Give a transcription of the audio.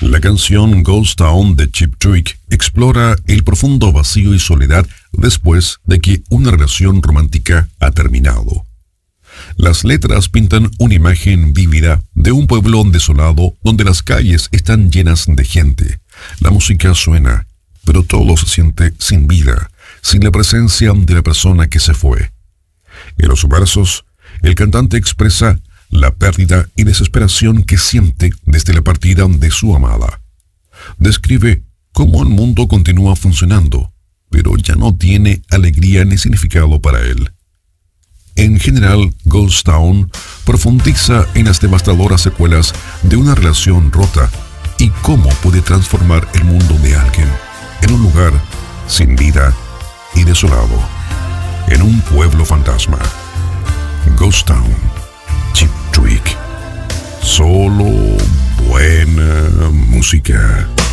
La canción Ghost Town de Cheap Trick explora el profundo vacío y soledad después de que una relación romántica ha terminado. Las letras pintan una imagen vívida de un pueblo desolado donde las calles están llenas de gente. La música suena, pero todo se siente sin vida, sin la presencia de la persona que se fue. En los versos, el cantante expresa la pérdida y desesperación que siente desde la partida de su amada. Describe cómo el mundo continúa funcionando, pero ya no tiene alegría ni significado para él. En general, Ghost Town profundiza en las devastadoras secuelas de una relación rota y cómo puede transformar el mundo de alguien en un lugar sin vida y desolado, en un pueblo fantasma. Ghost Town, Cheap Trick. Solo buena música.